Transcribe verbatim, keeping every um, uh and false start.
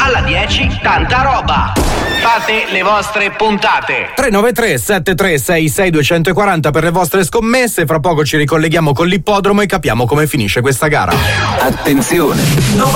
alla dieci tanta roba. Fate le vostre puntate. tre nove tre sette tre sei sei due quattro zero per le vostre scommesse. Fra poco ci ricolleghiamo con l'ippodromo e capiamo come finisce questa gara. Attenzione!